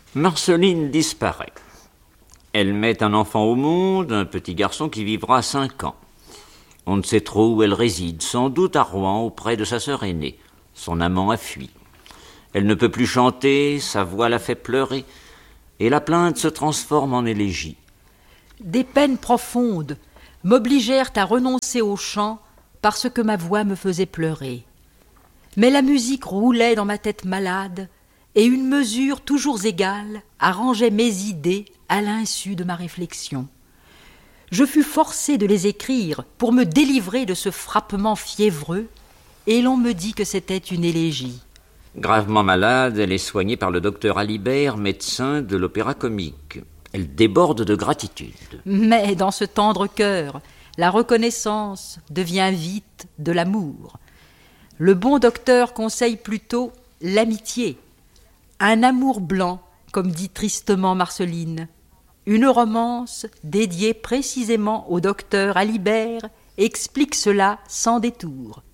Marceline disparaît. Elle met un enfant au monde, un petit garçon qui vivra 5 ans. On ne sait trop où elle réside, sans doute à Rouen, auprès de sa sœur aînée. Son amant a fui. Elle ne peut plus chanter, sa voix la fait pleurer, et la plainte se transforme en élégie. Des peines profondes m'obligèrent à renoncer au chant parce que ma voix me faisait pleurer. Mais la musique roulait dans ma tête malade, et une mesure toujours égale arrangeait mes idées à l'insu de ma réflexion. Je fus forcé de les écrire pour me délivrer de ce frappement fiévreux, et l'on me dit que c'était une élégie. Gravement malade, elle est soignée par le docteur Alibert, médecin de l'Opéra-Comique. Elle déborde de gratitude. Mais dans ce tendre cœur, la reconnaissance devient vite de l'amour. Le bon docteur conseille plutôt l'amitié, un amour blanc, comme dit tristement Marceline. Une romance dédiée précisément au docteur Alibert explique cela sans détour.